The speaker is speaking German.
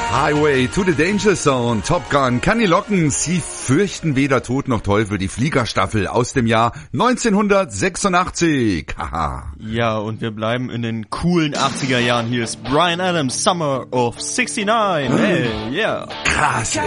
Highway to the Danger Zone, Top Gun kann die locken. Sie fürchten weder Tod noch Teufel, die Fliegerstaffel aus dem Jahr 1986. Haha. Ja, und wir bleiben in den coolen 80er Jahren. Hier ist Bryan Adams, Summer of 69. Hey, yeah. Krass, ey.